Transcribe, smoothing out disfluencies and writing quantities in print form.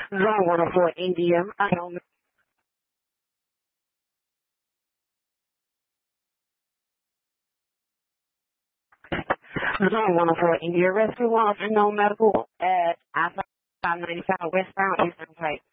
Zone 104 India. I don't know. Zone 104 India. Rescue lost and no medical at I-595 westbound Eastern Pike.